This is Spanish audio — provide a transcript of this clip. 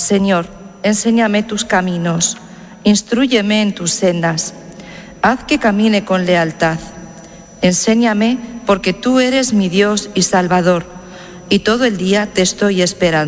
Señor, enséñame tus caminos, instrúyeme en tus sendas. Haz que camine con lealtad. Enséñame, porque tú eres mi Dios y Salvador, y todo el día te estoy esperando.